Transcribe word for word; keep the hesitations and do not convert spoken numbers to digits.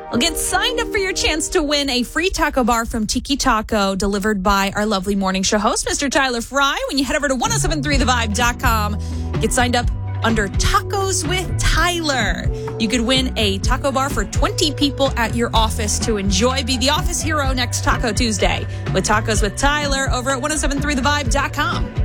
Well, get signed up for your chance to win a free taco bar from Tiki Taco delivered by our lovely morning show host, Mister Tyler Fry, when you head over to ten seventy-three the vibe dot com. Get signed up under Tacos with Tyler. You could win a taco bar for twenty people at your office to enjoy. Be the office hero next Taco Tuesday with Tacos with Tyler over at ten seventy-three the vibe dot com.